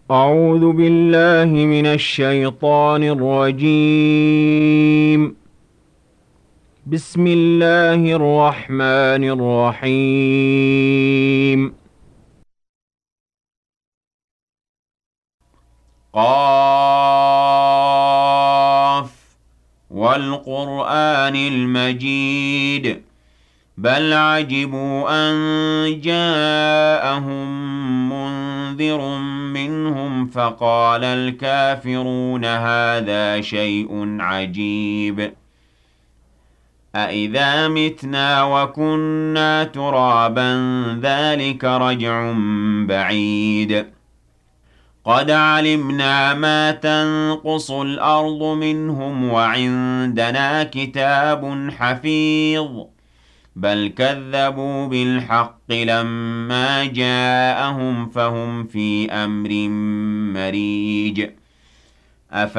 أعوذ بالله من الشيطان الرجيم. بسم الله الرحمن الرحيم. قاف والقرآن المجيد بل عجبوا أن جاءهم منذر منهم فقال الكافرون هذا شيء عجيب أإذا متنا وكنا ترابا ذلك رجع بعيد قد علمنا ما تنقص الأرض منهم وعندنا كتاب حفيظ بل كذبوا بالحق لما جاءهم فهم في أمر مريج